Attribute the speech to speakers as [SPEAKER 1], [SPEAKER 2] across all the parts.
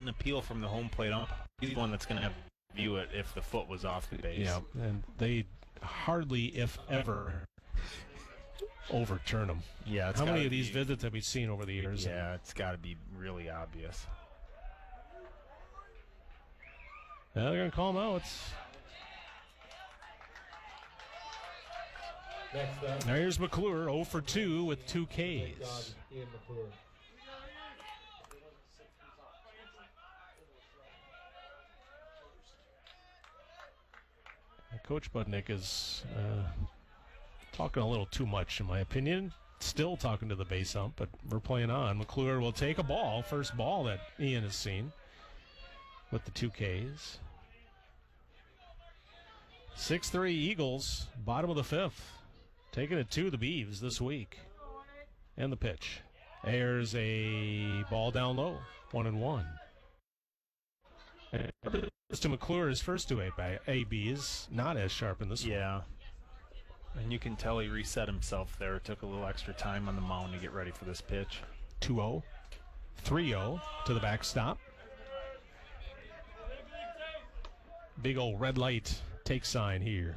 [SPEAKER 1] the appeal from the home plate umpire. He's the one that's going to view it if the foot was off the base.
[SPEAKER 2] Yeah, and they hardly, if ever, overturn them.
[SPEAKER 1] Yeah.
[SPEAKER 2] How many of these visits have we seen over the years?
[SPEAKER 1] Yeah, it's got to be really obvious.
[SPEAKER 2] Yeah, they're going to call him out.
[SPEAKER 3] Next up,
[SPEAKER 2] Now here's McClure, 0 for 2 with 2 Ks.
[SPEAKER 3] Ian McClure.
[SPEAKER 2] Coach Budnick is talking a little too much, in my opinion. Still talking to the base ump, but we're playing on. McClure will take a ball, first ball that Ian has seen with the 2 Ks. 6-3 Eagles, bottom of the 5th. Taking it to the Beavs this week. And the pitch. There's a ball down low, 1-1. And to McClure, his first 2 ABs, not as sharp in this one.
[SPEAKER 1] Yeah. And you can tell he reset himself there. It took a little extra time on the mound to get ready for this pitch.
[SPEAKER 2] 2-0. 3-0 to the backstop. Big old red light take sign here.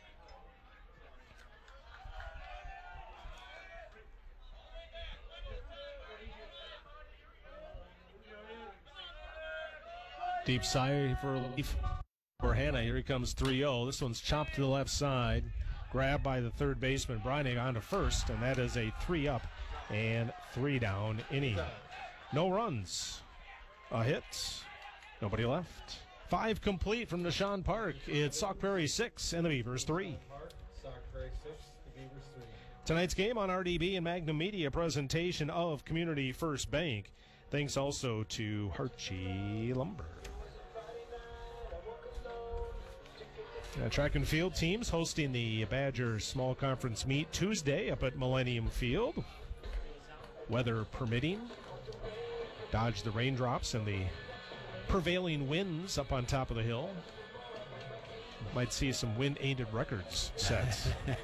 [SPEAKER 2] Deep sigh for relief for Hannah. Here he comes 3-0. This one's chopped to the left side. Grabbed by the third baseman, Breinig, on to first, and that is a 3-up and 3-down inning. No runs. A hit. Nobody left. 5 complete from Deshaun Park. It's Sauk Prairie 6 and the Beavers 3.
[SPEAKER 3] Sauk Prairie 6, the Beavers 3.
[SPEAKER 2] Tonight's game on RDB and Magnum Media, presentation of Community First Bank. Thanks also to Harchie Lumber. Track and field teams hosting the Badger Small Conference Meet Tuesday up at Millennium Field. Weather permitting. Dodge the raindrops and the prevailing winds up on top of the hill. Might see some wind-aided records set.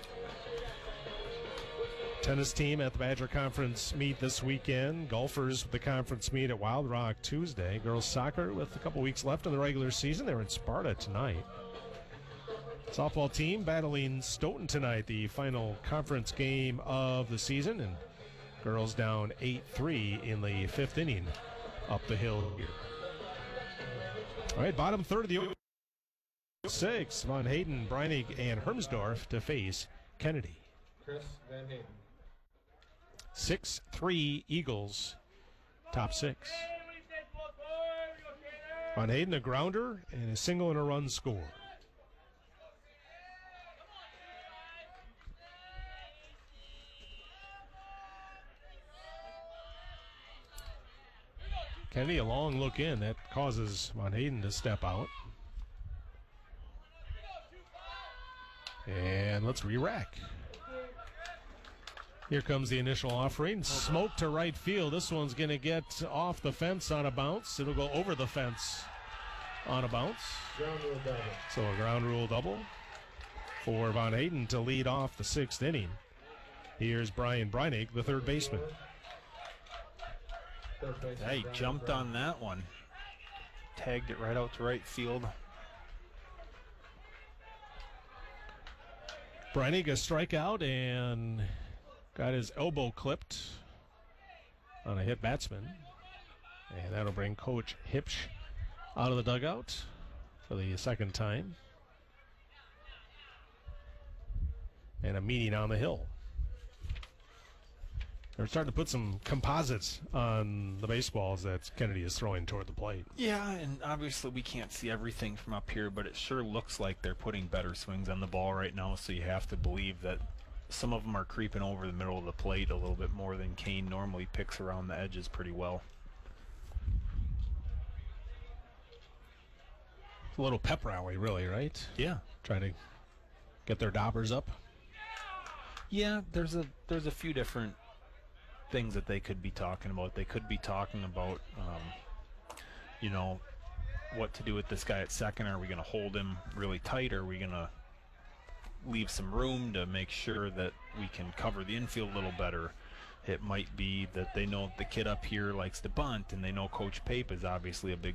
[SPEAKER 2] Tennis team at the Badger Conference Meet this weekend. Golfers with the conference meet at Wild Rock Tuesday. Girls soccer with a couple weeks left in the regular season. They're in Sparta tonight. Softball team battling Stoughton tonight, the final conference game of the season. And girls down 8-3 in the 5th inning up the hill here. All right, bottom third of the 6. Von Hayden, Breinig, and Hermsdorf to face Kennedy.
[SPEAKER 3] Chris Van Hayden.
[SPEAKER 2] 6-3 Eagles, top 6. Von Hayden, a grounder, and a single and a run score. Kennedy, a long look in. That causes Von Hayden to step out. And let's re-rack. Here comes the initial offering. Smoke to right field. This one's going to get off the fence on a bounce. It'll go over the fence on a bounce.
[SPEAKER 3] Ground rule double.
[SPEAKER 2] So a ground rule double for Von Hayden to lead off the 6th inning. Here's Brian Breinig, the third baseman.
[SPEAKER 1] He jumped on that one. Tagged it right out to right field.
[SPEAKER 2] Breinig a strikeout and got his elbow clipped on a hit batsman. And that'll bring Coach Hipsch out of the dugout for the second time. And a meeting on the hill. They're starting to put some composites on the baseballs that Kennedy is throwing toward the plate.
[SPEAKER 1] Yeah, and obviously we can't see everything from up here, but it sure looks like they're putting better swings on the ball right now, so you have to believe that some of them are creeping over the middle of the plate a little bit more than Kane normally picks around the edges pretty well.
[SPEAKER 2] It's a little pep rally, really, right?
[SPEAKER 1] Yeah.
[SPEAKER 2] Trying to get their doppers up.
[SPEAKER 1] Yeah, there's a few different things that they could be talking about. They could be talking about, what to do with this guy at second. Are we going to hold him really tight, or are we going to leave some room to make sure that we can cover the infield a little better? It might be that they know the kid up here likes to bunt, and they know Coach Pape is obviously a big